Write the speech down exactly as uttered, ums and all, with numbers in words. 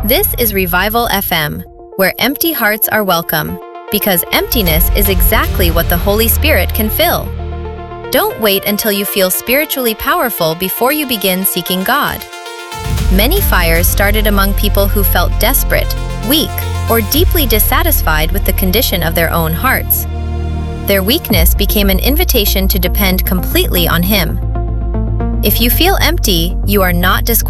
This is Revival F M, where empty hearts are welcome, because emptiness is exactly what the Holy Spirit can fill. Don't wait until you feel spiritually powerful before you begin seeking God. Many fires started among people who felt desperate, weak, or deeply dissatisfied with the condition of their own hearts. Their weakness became an invitation to depend completely on Him. If you feel empty, you are not disqualified.